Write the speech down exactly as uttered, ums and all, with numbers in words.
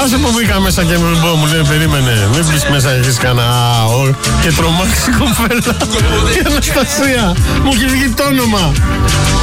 Άσε που μπήκα μέσα και μου λέει περίμενε, μην μπεις μέσα, έχεις κανένα και τρομάξει κοπέλα. Η Αναστασία, μου έχει βγει το όνομα.